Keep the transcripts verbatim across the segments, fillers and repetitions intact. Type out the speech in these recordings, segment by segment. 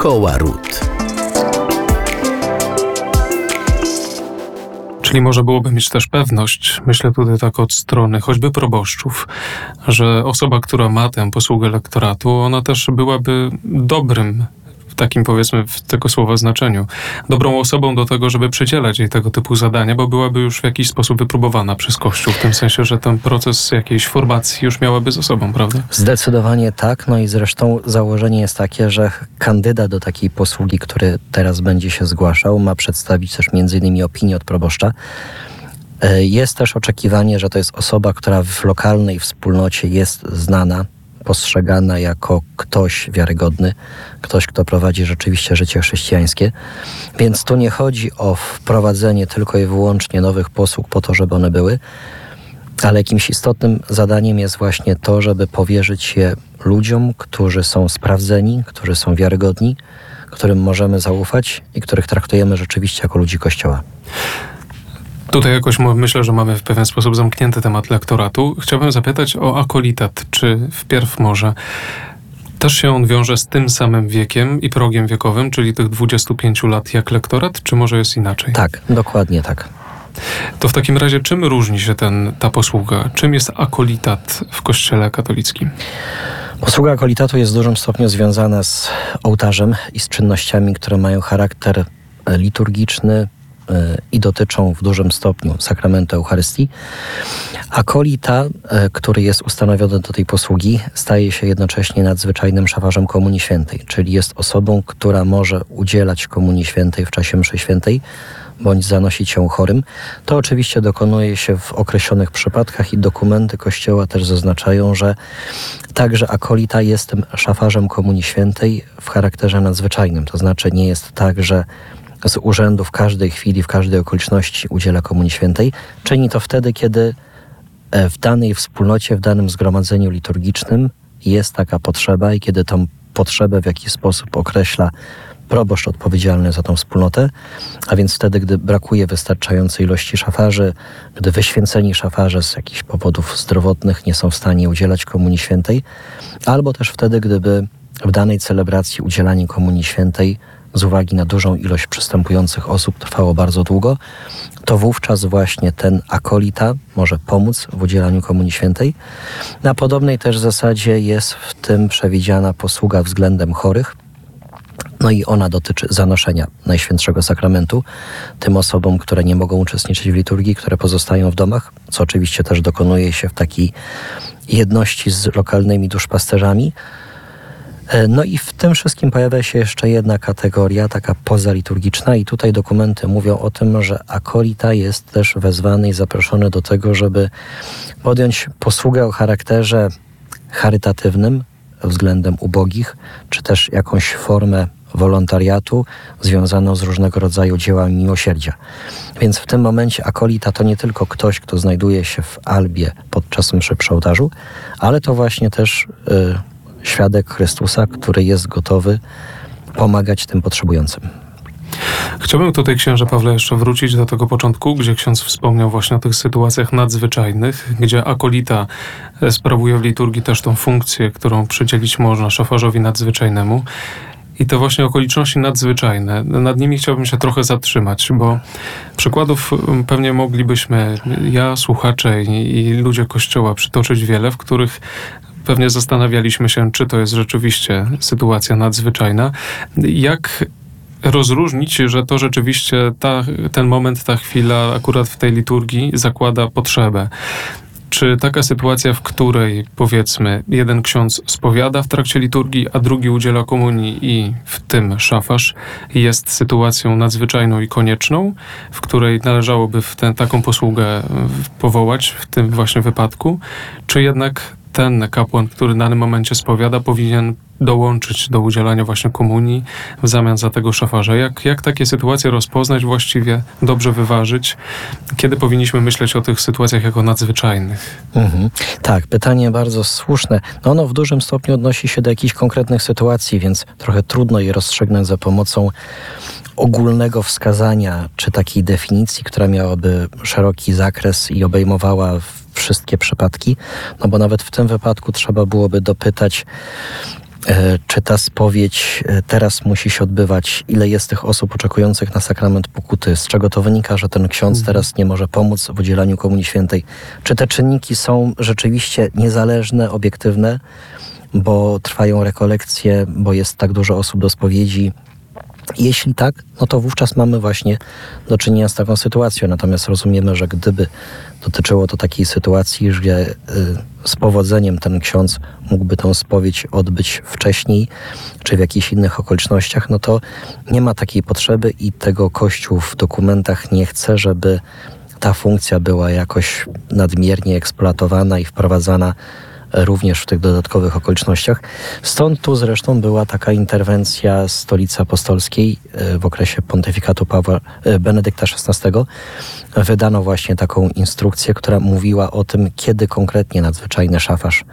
Szkoła Ród. Czyli może byłoby mieć też pewność, myślę tutaj tak od strony choćby proboszczów, że osoba, która ma tę posługę lektoratu, ona też byłaby dobrym, w takim powiedzmy w tego słowa znaczeniu, dobrą osobą do tego, żeby przydzielać jej tego typu zadania, bo byłaby już w jakiś sposób wypróbowana przez Kościół, w tym sensie, że ten proces jakiejś formacji już miałaby za sobą, prawda? Zdecydowanie tak, no i zresztą założenie jest takie, że kandydat do takiej posługi, który teraz będzie się zgłaszał, ma przedstawić też między innymi opinię od proboszcza. Jest też oczekiwanie, że to jest osoba, która w lokalnej wspólnocie jest znana, postrzegana jako ktoś wiarygodny, ktoś, kto prowadzi rzeczywiście życie chrześcijańskie. Więc tu nie chodzi o wprowadzenie tylko i wyłącznie nowych posług po to, żeby one były, ale jakimś istotnym zadaniem jest właśnie to, żeby powierzyć je ludziom, którzy są sprawdzeni, którzy są wiarygodni, którym możemy zaufać i których traktujemy rzeczywiście jako ludzi Kościoła. Tutaj jakoś myślę, że mamy w pewien sposób zamknięty temat lektoratu. Chciałbym zapytać o akolitat. Czy wpierw może też się on wiąże z tym samym wiekiem i progiem wiekowym, czyli tych dwudziestu pięciu lat jak lektorat, czy może jest inaczej? Tak, dokładnie tak. To w takim razie czym różni się ten, ta posługa? Czym jest akolitat w Kościele katolickim? Posługa akolitatu jest w dużym stopniu związana z ołtarzem i z czynnościami, które mają charakter liturgiczny i dotyczą w dużym stopniu sakramentu Eucharystii. Akolita, który jest ustanowiony do tej posługi, staje się jednocześnie nadzwyczajnym szafarzem Komunii Świętej, czyli jest osobą, która może udzielać Komunii Świętej w czasie mszy świętej, bądź zanosić się chorym. To oczywiście dokonuje się w określonych przypadkach i dokumenty Kościoła też zaznaczają, że także akolita jest tym szafarzem Komunii Świętej w charakterze nadzwyczajnym. To znaczy nie jest tak, że z urzędu w każdej chwili, w każdej okoliczności udziela Komunii Świętej. Czyni to wtedy, kiedy w danej wspólnocie, w danym zgromadzeniu liturgicznym jest taka potrzeba i kiedy tą potrzebę w jakiś sposób określa proboszcz odpowiedzialny za tą wspólnotę, a więc wtedy, gdy brakuje wystarczającej ilości szafarzy, gdy wyświęceni szafarze z jakichś powodów zdrowotnych nie są w stanie udzielać Komunii Świętej, albo też wtedy, gdyby w danej celebracji udzielanie Komunii Świętej z uwagi na dużą ilość przystępujących osób trwało bardzo długo, to wówczas właśnie ten akolita może pomóc w udzielaniu Komunii Świętej. Na podobnej też zasadzie jest w tym przewidziana posługa względem chorych. No i ona dotyczy zanoszenia Najświętszego Sakramentu tym osobom, które nie mogą uczestniczyć w liturgii, które pozostają w domach, co oczywiście też dokonuje się w takiej jedności z lokalnymi duszpasterzami. No i w tym wszystkim pojawia się jeszcze jedna kategoria, taka pozaliturgiczna i tutaj dokumenty mówią o tym, że akolita jest też wezwany i zaproszony do tego, żeby podjąć posługę o charakterze charytatywnym względem ubogich, czy też jakąś formę wolontariatu związaną z różnego rodzaju dziełami miłosierdzia. Więc w tym momencie akolita to nie tylko ktoś, kto znajduje się w albie podczas mszy przy ołtarzu, ale to właśnie też y, świadek Chrystusa, który jest gotowy pomagać tym potrzebującym. Chciałbym tutaj, księże Pawle, jeszcze wrócić do tego początku, gdzie ksiądz wspomniał właśnie o tych sytuacjach nadzwyczajnych, gdzie akolita sprawuje w liturgii też tą funkcję, którą przydzielić można szafarzowi nadzwyczajnemu. I to właśnie okoliczności nadzwyczajne. Nad nimi chciałbym się trochę zatrzymać, bo przykładów pewnie moglibyśmy, ja, słuchacze i, i ludzie Kościoła przytoczyć wiele, w których pewnie zastanawialiśmy się, czy to jest rzeczywiście sytuacja nadzwyczajna. Jak rozróżnić, że to rzeczywiście ta, ten moment, ta chwila akurat w tej liturgii zakłada potrzebę? Czy taka sytuacja, w której powiedzmy jeden ksiądz spowiada w trakcie liturgii, a drugi udziela komunii i w tym szafarz, jest sytuacją nadzwyczajną i konieczną, w której należałoby w tę taką posługę powołać w tym właśnie wypadku? Czy jednak ten kapłan, który w danym momencie spowiada, powinien dołączyć do udzielania właśnie komunii w zamian za tego szafarza? Jak, jak takie sytuacje rozpoznać właściwie, dobrze wyważyć? Kiedy powinniśmy myśleć o tych sytuacjach jako nadzwyczajnych? Mhm. Tak, pytanie bardzo słuszne. No ono w dużym stopniu odnosi się do jakichś konkretnych sytuacji, więc trochę trudno je rozstrzygnąć za pomocą ogólnego wskazania, czy takiej definicji, która miałaby szeroki zakres i obejmowała wszystkie przypadki, no bo nawet w tym wypadku trzeba byłoby dopytać Czy ta spowiedź teraz musi się odbywać? Ile jest tych osób oczekujących na sakrament pokuty? Z czego to wynika, że ten ksiądz teraz nie może pomóc w udzielaniu Komunii Świętej? Czy te czynniki są rzeczywiście niezależne, obiektywne, bo trwają rekolekcje, bo jest tak dużo osób do spowiedzi? Jeśli tak, no to wówczas mamy właśnie do czynienia z taką sytuacją. Natomiast rozumiemy, że gdyby dotyczyło to takiej sytuacji, że y, z powodzeniem ten ksiądz mógłby tę spowiedź odbyć wcześniej, czy w jakichś innych okolicznościach, no to nie ma takiej potrzeby i tego Kościół w dokumentach nie chce, żeby ta funkcja była jakoś nadmiernie eksploatowana i wprowadzana również w tych dodatkowych okolicznościach. Stąd tu zresztą była taka interwencja Stolicy Apostolskiej w okresie pontyfikatu Pawła Benedykta szesnastego. Wydano właśnie taką instrukcję, która mówiła o tym, kiedy konkretnie nadzwyczajny szafarz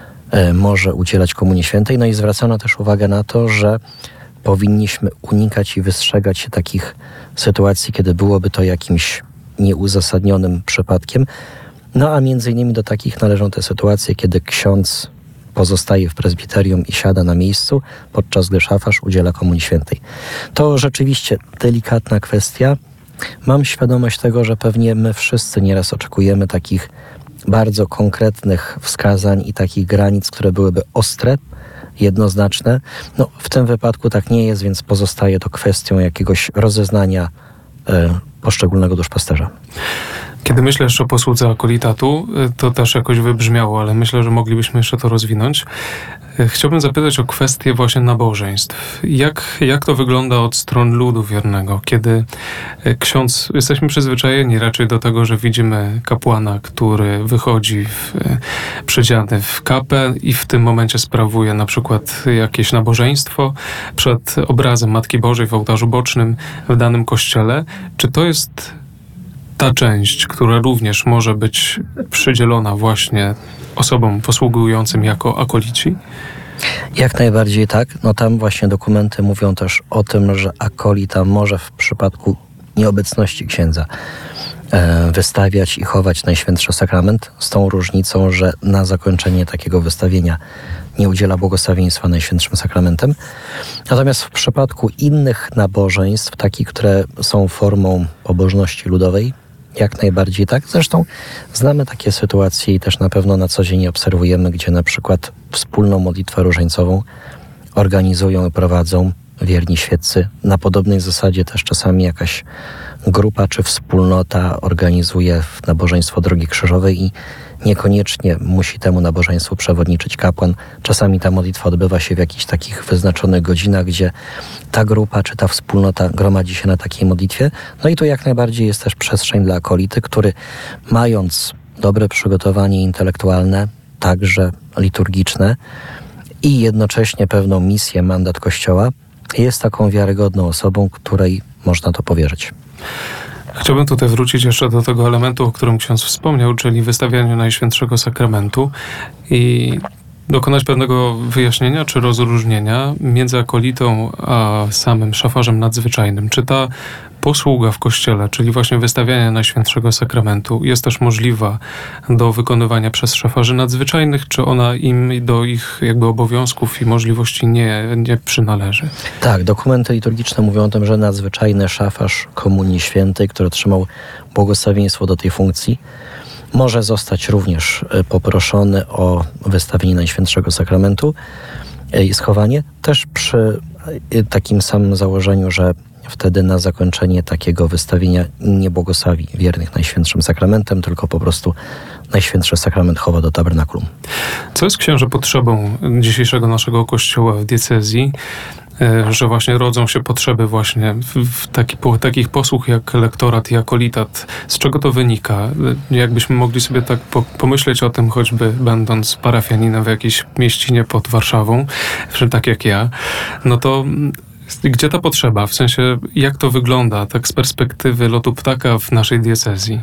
może udzielać Komunii Świętej. No i zwracano też uwagę na to, że powinniśmy unikać i wystrzegać się takich sytuacji, kiedy byłoby to jakimś nieuzasadnionym przypadkiem. No a między innymi do takich należą te sytuacje, kiedy ksiądz pozostaje w prezbiterium i siada na miejscu, podczas gdy szafarz udziela Komunii Świętej. To rzeczywiście delikatna kwestia. Mam świadomość tego, że pewnie my wszyscy nieraz oczekujemy takich bardzo konkretnych wskazań i takich granic, które byłyby ostre, jednoznaczne. No, w tym wypadku tak nie jest, więc pozostaje to kwestią jakiegoś rozeznania y, poszczególnego duszpasterza. Kiedy myślisz o posłudze akolitatu, to też jakoś wybrzmiało, ale myślę, że moglibyśmy jeszcze to rozwinąć. Chciałbym zapytać o kwestię właśnie nabożeństw. Jak, jak to wygląda od stron ludu wiernego, kiedy ksiądz, jesteśmy przyzwyczajeni raczej do tego, że widzimy kapłana, który wychodzi w, przydziany w kapę i w tym momencie sprawuje na przykład jakieś nabożeństwo przed obrazem Matki Bożej w ołtarzu bocznym w danym kościele. Czy to jest ta część, która również może być przydzielona właśnie osobom posługującym jako akolici? Jak najbardziej tak. No tam właśnie dokumenty mówią też o tym, że akolita może w przypadku nieobecności księdza e, wystawiać i chować Najświętszy Sakrament, z tą różnicą, że na zakończenie takiego wystawienia nie udziela błogosławieństwa Najświętszym Sakramentem. Natomiast w przypadku innych nabożeństw, takich, które są formą pobożności ludowej, jak najbardziej tak. Zresztą znamy takie sytuacje i też na pewno na co dzień je obserwujemy, gdzie na przykład wspólną modlitwę różańcową organizują i prowadzą wierni świeccy. Na podobnej zasadzie też czasami jakaś grupa czy wspólnota organizuje nabożeństwo Drogi Krzyżowej i niekoniecznie musi temu nabożeństwu przewodniczyć kapłan. Czasami ta modlitwa odbywa się w jakichś takich wyznaczonych godzinach, gdzie ta grupa czy ta wspólnota gromadzi się na takiej modlitwie. No i tu jak najbardziej jest też przestrzeń dla akolity, który mając dobre przygotowanie intelektualne, także liturgiczne i jednocześnie pewną misję, mandat Kościoła, jest taką wiarygodną osobą, której można to powierzyć. Chciałbym tutaj wrócić jeszcze do tego elementu, o którym ksiądz wspomniał, czyli wystawianiu Najświętszego Sakramentu i dokonać pewnego wyjaśnienia czy rozróżnienia między akolitą a samym szafarzem nadzwyczajnym. Czy ta posługa w kościele, czyli właśnie wystawianie Najświętszego Sakramentu, jest też możliwa do wykonywania przez szafarzy nadzwyczajnych, czy ona im do ich jakby obowiązków i możliwości nie, nie przynależy? Tak, dokumenty liturgiczne mówią o tym, że nadzwyczajny szafarz Komunii Świętej, który otrzymał błogosławieństwo do tej funkcji, może zostać również poproszony o wystawienie Najświętszego Sakramentu i schowanie, też przy takim samym założeniu, że wtedy na zakończenie takiego wystawienia nie błogosławi wiernych Najświętszym Sakramentem, tylko po prostu Najświętszy Sakrament chowa do tabernakulum. Co jest, księże, potrzebą dzisiejszego naszego kościoła w diecezji, że właśnie rodzą się potrzeby właśnie w taki, po, takich posług jak lektorat i akolitat? Z czego to wynika? Jakbyśmy mogli sobie tak po, pomyśleć o tym, choćby będąc parafianinem w jakiejś mieścinie pod Warszawą, tak jak ja, no to gdzie ta potrzeba? W sensie, jak to wygląda tak z perspektywy lotu ptaka w naszej diecezji?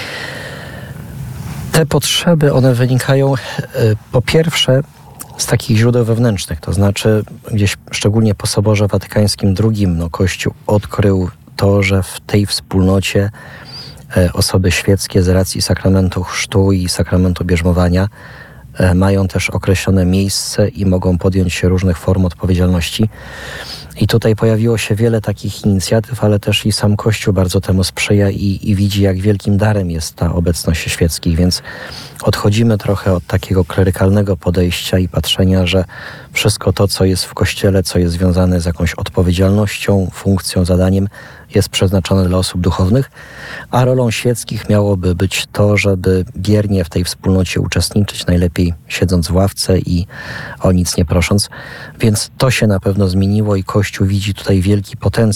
Te potrzeby, one wynikają po pierwsze z takich źródeł wewnętrznych, to znaczy gdzieś szczególnie po Soborze Watykańskim drugim, no, Kościół odkrył to, że w tej wspólnocie osoby świeckie z racji sakramentu chrztu i sakramentu bierzmowania e, mają też określone miejsce i mogą podjąć się różnych form odpowiedzialności. I tutaj pojawiło się wiele takich inicjatyw, ale też i sam Kościół bardzo temu sprzyja i, i widzi, jak wielkim darem jest ta obecność świeckich, więc odchodzimy trochę od takiego klerykalnego podejścia i patrzenia, że wszystko to, co jest w Kościele, co jest związane z jakąś odpowiedzialnością, funkcją, zadaniem, jest przeznaczone dla osób duchownych, a rolą świeckich miałoby być to, żeby biernie w tej wspólnocie uczestniczyć, najlepiej siedząc w ławce i o nic nie prosząc. Więc to się na pewno zmieniło i Kościół widzi tutaj wielki potencjał